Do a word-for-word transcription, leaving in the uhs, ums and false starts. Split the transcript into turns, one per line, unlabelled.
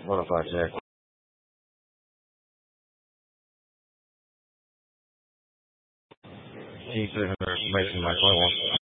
What if I check? Can you see her information in my phone?